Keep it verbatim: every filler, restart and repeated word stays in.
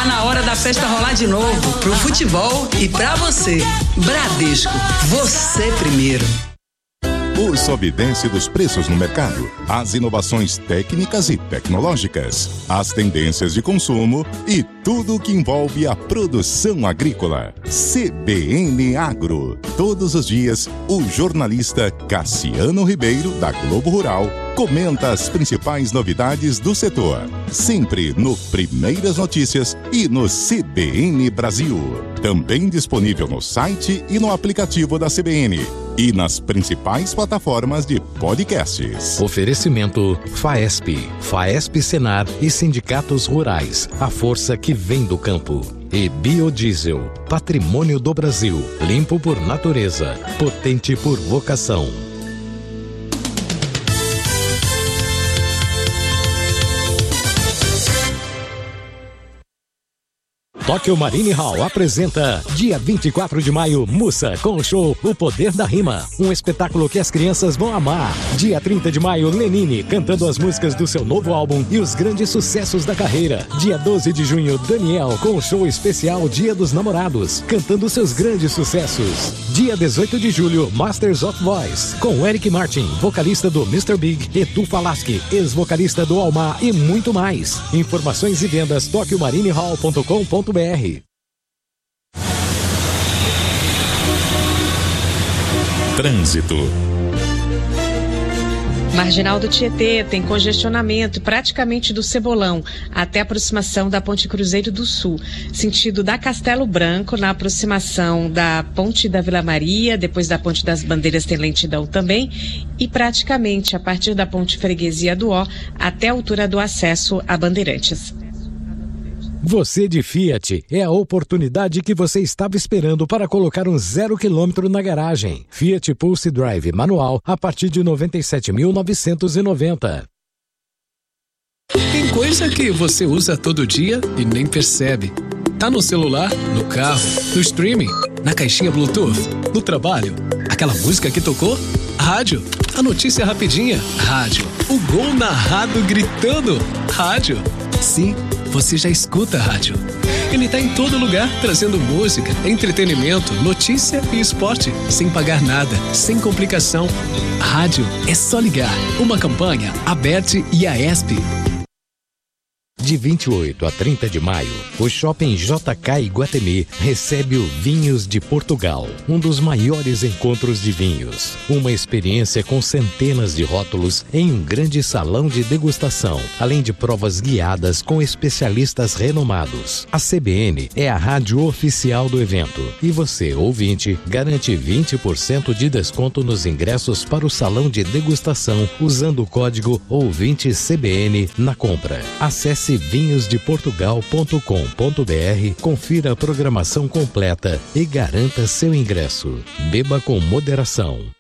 Tá na hora da festa rolar de novo, pro futebol e pra você. Bradesco, você primeiro. O Sobidense dos preços no mercado, as inovações técnicas e tecnológicas, as tendências de consumo e tudo o que envolve a produção agrícola. C B N Agro. Todos os dias, o jornalista Cassiano Ribeiro, da Globo Rural, comenta as principais novidades do setor. Sempre no Primeiras Notícias e no C B N Brasil. Também disponível no site e no aplicativo da C B N. E nas principais plataformas de podcasts. Oferecimento Faesp, Faesp Senar e Sindicatos Rurais. A força que vem do campo. E Biodiesel, patrimônio do Brasil. Limpo por natureza, potente por vocação. Tóquio Marine Hall apresenta dia vinte e quatro de maio, Mussa com o show O Poder da Rima, um espetáculo que as crianças vão amar. Dia trinta de maio, Lenine cantando as músicas do seu novo álbum e os grandes sucessos da carreira. Dia doze de junho, Daniel com o show especial Dia dos Namorados, cantando seus grandes sucessos. Dia dezoito de julho, Masters of Voice com Eric Martin, vocalista do mister Big, Edu Falaschi, ex-vocalista do Almar e muito mais. Informações e vendas tóquio marine hall ponto com ponto br. Trânsito. Marginal do Tietê tem congestionamento praticamente do Cebolão até a aproximação da Ponte Cruzeiro do Sul, sentido da Castelo Branco, na aproximação da Ponte da Vila Maria, depois da Ponte das Bandeiras tem lentidão também, e praticamente a partir da Ponte Freguesia do Ó até a altura do acesso a Bandeirantes. Você de Fiat, é a oportunidade que você estava esperando para colocar um zero quilômetro na garagem. Fiat Pulse Drive manual a partir de noventa e sete mil novecentos e noventa. Tem coisa que você usa todo dia e nem percebe. Tá no celular, no carro, no streaming, na caixinha Bluetooth, no trabalho. Aquela música que tocou? Rádio. A notícia rapidinha? Rádio. O gol narrado gritando? Rádio. Sim, você já escuta a rádio. Ele tá em todo lugar, trazendo música, entretenimento, notícia e esporte, sem pagar nada, sem complicação. Rádio é só ligar. Uma campanha, Aberte e Aesp. De vinte e oito a trinta de maio, o Shopping J K Iguatemi recebe o Vinhos de Portugal, um dos maiores encontros de vinhos. Uma experiência com centenas de rótulos em um grande salão de degustação, além de provas guiadas com especialistas renomados. A C B N é a rádio oficial do evento e você, ouvinte, garante vinte por cento de desconto nos ingressos para o salão de degustação usando o código ouvinte C B N na compra. Acesse vinhos de portugal ponto com ponto br, confira a programação completa e garanta seu ingresso. Beba com moderação.